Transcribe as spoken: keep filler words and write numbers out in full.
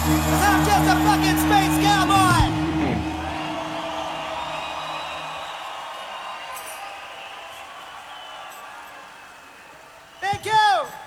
'Cause I'm just a fucking space cowboy. Thank you.